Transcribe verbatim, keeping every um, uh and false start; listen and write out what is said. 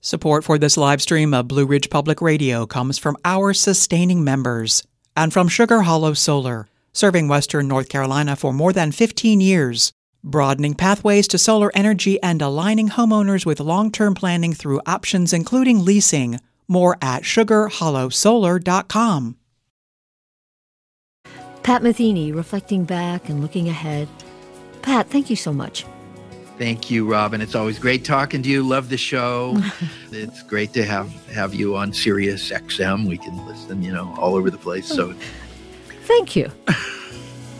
Support for this live stream of Blue Ridge Public Radio comes from our sustaining members and from Sugar Hollow Solar, serving Western North Carolina for more than fifteen years, broadening pathways to solar energy and aligning homeowners with long-term planning through options including leasing. More at sugar hollow solar dot com. Pat Metheny, reflecting back and looking ahead. Pat, thank you so much. Thank you, Robin. It's always great talking to you. Love the show. It's great to have, have you on Sirius X M. We can listen, you know, all over the place. So, thank you.